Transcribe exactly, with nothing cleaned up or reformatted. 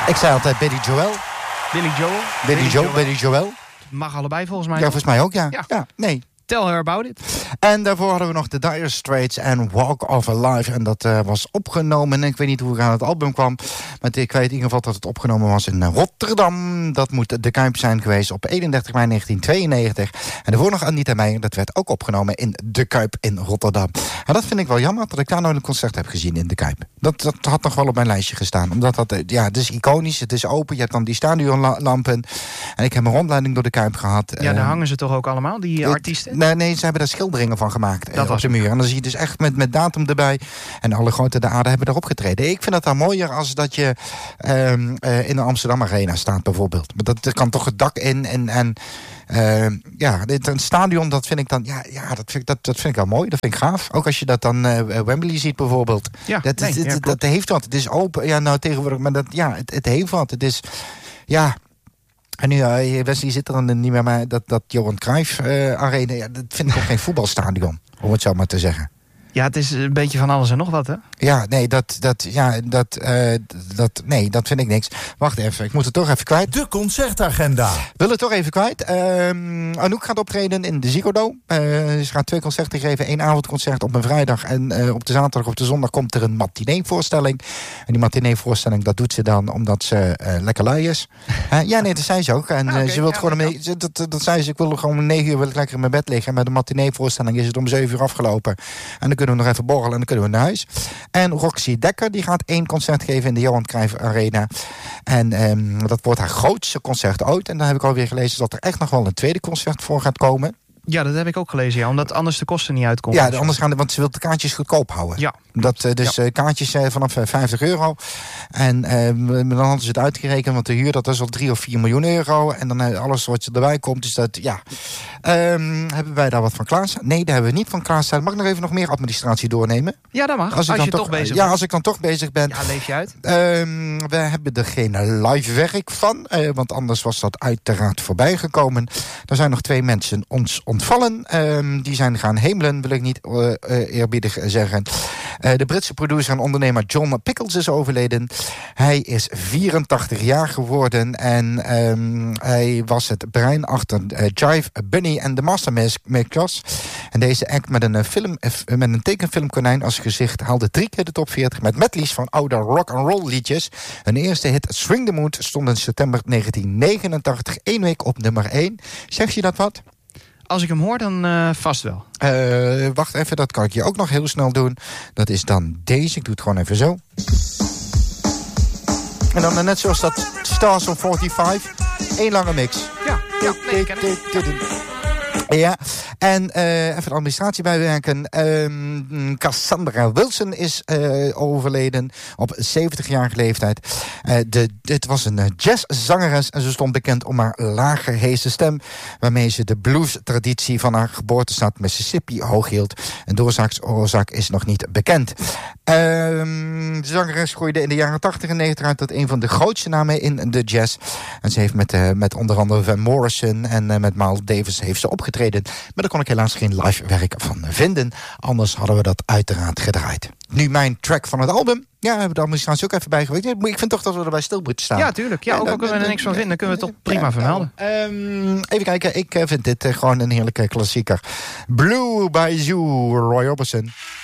Ik zei altijd Billy Joel. Billy Joel. Billy, Billy Joel, Billy Joel. Mag allebei volgens mij. Ja, volgens mij ook, ja. Ja, ja nee. Tell her about it. En daarvoor hadden we nog The Dire Straits en Walk of Life. En dat uh, was opgenomen. En ik weet niet hoe het aan het album kwam. Maar ik weet in ieder geval dat het opgenomen was in Rotterdam. Dat moet de Kuip zijn geweest op eenendertig mei negentien tweeënnegentig. En daarvoor nog Anita Meijer. Dat werd ook opgenomen in de Kuip in Rotterdam. En dat vind ik wel jammer dat ik daar nooit een concert heb gezien in de Kuip. Dat, dat had nog wel op mijn lijstje gestaan. Omdat dat, ja, het is iconisch, het is open. Je hebt dan die stadionlampen. En ik heb een rondleiding door de Kuip gehad. Ja, daar uh, hangen ze toch ook allemaal, die uh, artiesten? Nee, nee, ze hebben daar schilderingen van gemaakt. Dat uh, was op de muur. En dan zie je dus echt met, met datum erbij. En alle grote de aarde hebben daarop getreden. Ik vind het dan mooier als dat je um, uh, in de Amsterdam Arena staat bijvoorbeeld. Maar dat, dat kan toch het dak in. En, en uh, ja, dit, een stadion, dat vind ik dan... Ja, ja dat, vind ik, dat, dat vind ik wel mooi. Dat vind ik gaaf. Ook als je dat dan uh, Wembley ziet bijvoorbeeld. Ja, dat, nee, dat, ja, dat, dat heeft wat. Het is open. Ja, nou tegenwoordig. Maar dat, ja, het, het heeft wat. Het is... Ja... En nu, uh, Wesley zit er dan niet meer, maar dat, dat Johan Cruijff uh, Arena, ja, dat vind ik ook geen voetbalstadion, om het zo maar te zeggen. Ja, het is een beetje van alles en nog wat, hè? Ja, nee, dat, dat, ja, dat, uh, dat, nee, dat vind ik niks. Wacht even, ik moet het toch even kwijt. De concertagenda. Wil het toch even kwijt. Um, Anouk gaat optreden in de Ziggo Dome. Uh, ze gaat twee concerten geven. Eén avondconcert op een vrijdag. En uh, op de zaterdag of de zondag komt er een matinee-voorstelling. En die matinee-voorstelling, dat doet ze dan omdat ze uh, lekker lui is. uh, ja, nee, dat zei ze ook. En uh, ah, okay, ze wil ja, gewoon mee, ze, dat, dat zei ze, ik wil gewoon om negen uur wil ik lekker in mijn bed liggen. En met de matinee-voorstelling is het om zeven uur afgelopen. En dan kunnen we nog even borrelen en dan kunnen we naar huis. En Roxy Dekker, die gaat één concert geven in de Johan Cruijff Arena. En um, dat wordt haar grootste concert ooit. En dan heb ik alweer gelezen dat er echt nog wel een tweede concert voor gaat komen. Ja, dat heb ik ook gelezen, ja. Omdat anders de kosten niet uitkomen. Ja, anders gaan de, want ze wil de kaartjes goedkoop houden. Ja. Dat, uh, dus ja. uh, kaartjes uh, vanaf uh, vijftig euro. En uh, dan hadden ze het uitgerekend, want de huur dat is al drie of vier miljoen euro. En dan uh, alles wat erbij komt, dus dat, ja. Um, hebben wij daar wat van klaarstaan? Nee, daar hebben we niet van klaarstaan. Mag ik nog even nog meer administratie doornemen? Ja, dat mag, als, als je toch, toch bezig Ja, bent. als ik dan toch bezig ben. Ja, leef je uit. Um, we hebben er geen live werk van, uh, want anders was dat uiteraard voorbij gekomen. Er zijn nog twee mensen ons ontvallen. Um, die zijn gaan hemelen, wil ik niet uh, uh, eerbiedig zeggen. Uh, de Britse producer en ondernemer John Pickles is overleden. Hij is vierentachtig jaar geworden en um, hij was het brein achter uh, Jive Bunny en de Mastermakers. En deze act met een, film, met een tekenfilmkonijn als gezicht haalde drie keer de top veertig met medleys van oude rock-and-roll liedjes. Hun eerste hit Swing the Mood stond in september negentien negenentachtig één week op nummer één. Zeg je dat wat? Als ik hem hoor, dan uh, vast wel. Uh, wacht even, dat kan ik je ook nog heel snel doen. Dat is dan deze. Ik doe het gewoon even zo. En dan uh, net zoals dat Stars on vijfenveertig. Eén lange mix. Ja, ja nee, ken ik. Ja, en uh, even de administratie bijwerken. Um, Cassandra Wilson is uh, overleden op zeventigjarige leeftijd. Uh, de, dit was een uh, jazzzangeres en ze stond bekend om haar lage heese stem, waarmee ze de blues-traditie van haar geboortestad Mississippi hoog hield. Een doorzaakoorzaak is nog niet bekend. Um, de zangeres groeide in de jaren tachtig en negentig uit tot een van de grootste namen in de jazz. En ze heeft met, uh, met onder andere Van Morrison en uh, met Miles Davis heeft ze opgetreden. Maar daar kon ik helaas geen live werk van vinden. Anders hadden we dat uiteraard gedraaid. Nu mijn track van het album. Ja, hebben we de administratie ook even bijgewerkt. Ik vind toch dat we erbij stil moeten staan. Ja, tuurlijk. Ja, ook al kunnen we er niks van vinden, dan kunnen we het toch prima ja, vermelden. Um, even kijken, ik vind dit uh, gewoon een heerlijke klassieker. Blue by Zoo, Roy Orbison.